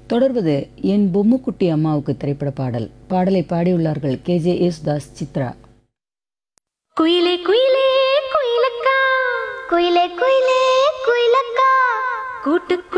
தொடர்வது என் பொம்முக்குட்டி அம்மாவுக்கு திரைப்பட பாடல். பாடலை பாடியுள்ளார்கள் KJ யேசுதாஸ், சித்ரா. குயிலே குயிலே குயிலக்கா, குயிலே குயிலே குயிலக்கா, கூட்டு